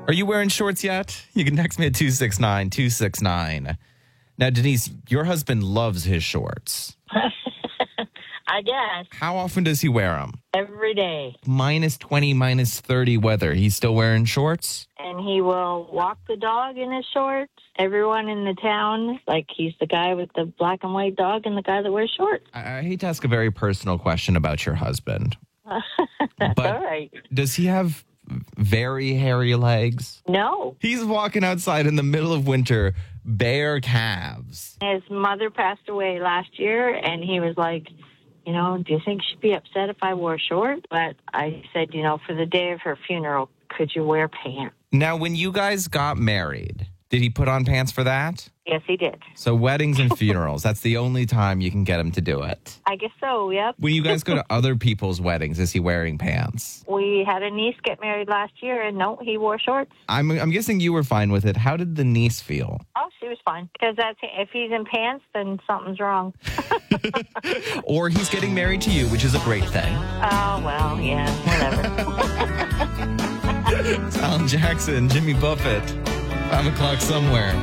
Are you wearing shorts yet? You can text me at 269-269. Now, Denise, your husband loves his shorts. I guess. How often does he wear them? Every day. Minus 20, minus 30 weather. He's still wearing shorts? And he will walk the dog in his shorts. Everyone in the town, like he's the guy with the black and white dog and the guy that wears shorts. I hate to ask a very personal question about your husband. That's but all right. Does he have very hairy legs? No. He's walking outside in the middle of winter, bare calves. His mother passed away last year, and he was like, do you think she'd be upset if I wore shorts? But I said, for the day of her funeral, could you wear pants? Now, when you guys got married, did he put on pants for that? Yes, he did. So weddings and funerals, that's the only time you can get him to do it. I guess so, yep. When you guys go to other people's weddings, is he wearing pants? We had a niece get married last year, and no, he wore shorts. I'm guessing you were fine with it. How did the niece feel? Oh, she was fine. Because if he's in pants, then something's wrong. Or he's getting married to you, which is a great thing. Oh, well, yeah, whatever. It's Alan Jackson, Jimmy Buffett, 5 o'clock somewhere.